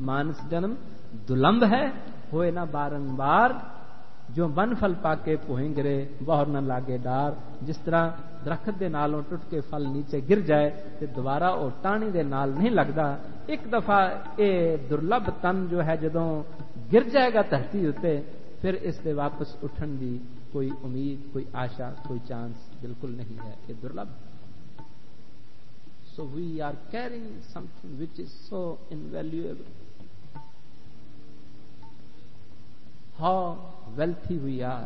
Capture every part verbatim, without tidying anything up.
मानस जन्म दुलंभ है, होए ना बारंबार। जो बन फल पाके पोहिंगरे, बहुर न लागे डार। जिस तरह दरखत दे नालों टुट के फल नीचे गिर जाए तो दोबारा वो टाणी दे नाल नहीं लगता। एक दफा ये दुर्लभ तन जो है जदों गिर जाएगा धरती उत्ते, फिर इससे वापस उठन की कोई उम्मीद, कोई आशा, कोई चांस बिल्कुल नहीं है। ये दुर्लभ। So we are carrying something which is so invaluable. How wealthy we are,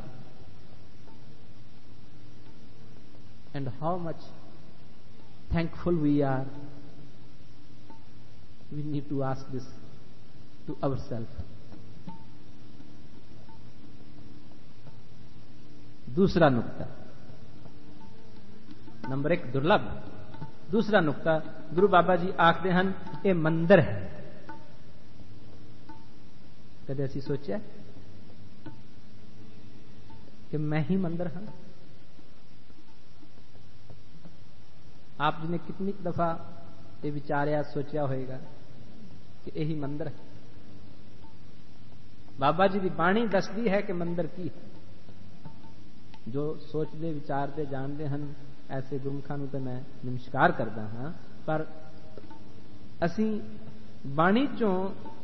and how much thankful we are. We need to ask this to ourselves. दूसरा नुक्ता, नंबर एक दुर्लभ। दूसरा नुक्ता, गुरु बाबा जी आखते हैं ये मंदिर है। कदे असी सोचा कि मैं ही मंदिर हाँ? आप जी ने कितनी दफा ये विचारिया, सोचा होएगा कि यही मंदिर है। बाबा जी की बाणी दसदी है कि मंदिर की है। जो सोचते विचारते जानते हैं ऐसे गुरमुखां नूं तो मैं नमस्कार करदा हाँ, पर असी बाणी चों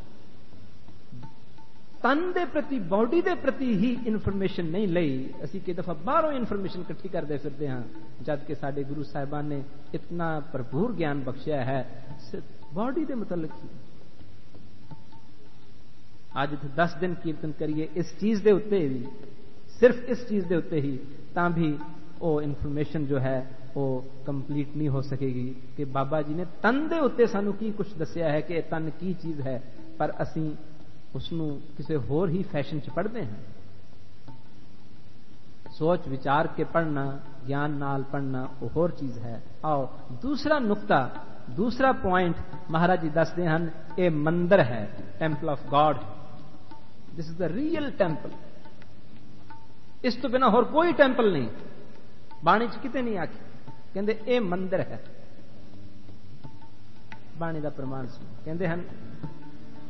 तन दे प्रति, बॉडी दे प्रति ही इन्फॉर्मेशन नहीं लई, असी कई दफा बाहरों इन्फॉर्मेशन इकट्ठी करते फिरते हाँ, जबकि साडे गुरु साहिबान ने इतना भरपूर ज्ञान बख्शिया है बॉडी दे मुतल्लिक ही। आज इत्थे दस दिन कीर्तन करिए इस चीज दे उत्ते भी, सिर्फ इस चीज दे उत्ते ही, तां भी वो इन्फॉर्मेशन जो है वो कंप्लीट नहीं हो सकेगी कि बाबा जी ने तन दे उत्ते सानू की कुछ दसिया है कि तन की चीज है, पर असी उसनू किसी होर ही फैशन च पढ़ते हैं। सोच विचार के पढ़ना, ज्ञान नाल पढ़ना वो होर चीज है। आओ दूसरा नुक्ता, दूसरा पॉइंट महाराज जी दसते हैं, ये मंदिर है, temple of God. This is the real temple. इस तो बिना होर कोई टेंपल नहीं। बाणी च किते नहीं आखी, कहते ये मंदिर है। बाणी का प्रमाण सुनो, कहते हैं